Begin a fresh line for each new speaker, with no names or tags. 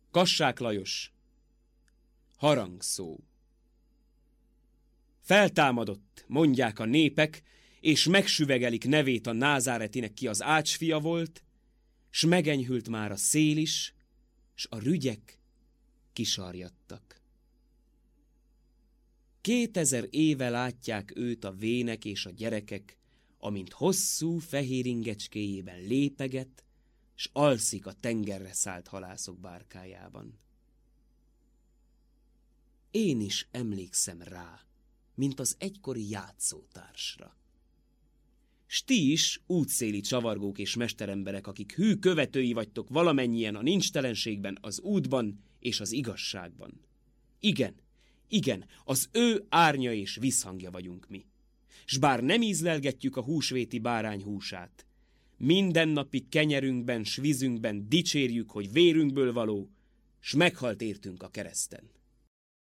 Kassák Lajos. Harangszó. Feltámadott, mondják a népek, és megsüvegelik nevét a názáretinek, ki az ácsfia volt, s megenyhült már a szél is, s a rügyek kisarjadtak. 2000 éve látják őt a vének és a gyerekek, amint hosszú fehér ingecskéjében lépeget, s alszik a tengerre szállt halászok bárkájában. Én is emlékszem rá, mint az egykori játszótársra. S ti is útszéli csavargók és mesteremberek, akik hű követői vagytok valamennyien a nincstelenségben, az útban és az igazságban. Igen, az ő árnya és visszhangja vagyunk mi. S bár nem ízlelgetjük a húsvéti bárány húsát, mindennapi kenyerünkben s vízünkben dicsérjük, hogy vérünkből való, s meghalt értünk a kereszten.